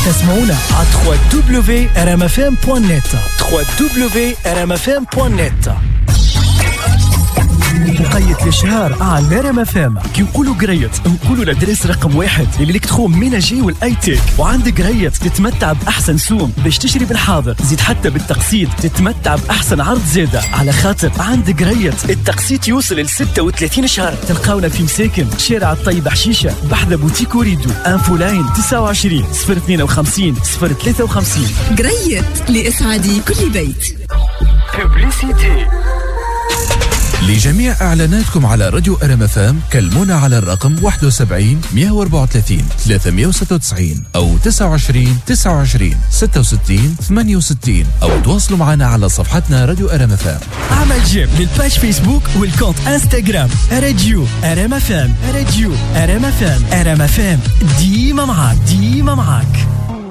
تسمعونا على www.rmfm.net www.rmfm.net. قيت الشهر على ريم اف ام. كي نقولوا قريت نقولوا لدرس رقم 1 اللي لك تخوم ميناجي والاي تيك. وعندك قريت تتمتع باحسن سوم باش تشتري بالحاضر، زيد حتى بالتقسيط تتمتع باحسن عرض زياده، على خاطر عندك قريت التقسيط يوصل ل 36 شهر. تلقاونا في مساكن شارع الطيب حشيشه بحذا بوتيك وريدو. انفو لاين 29 052 053. قريت لاسعاد كل بيت. بوبليسيتي. لجميع إعلاناتكم على راديو RMFM كلمونا على الرقم 71 134 396 أو 29 29 66 68 أو تواصلوا معنا على صفحتنا راديو RMFM. اعمل جيم للباج فيسبوك والكونت انستغرام راديو RMFM. راديو RMFM. RMFM ديما معاك.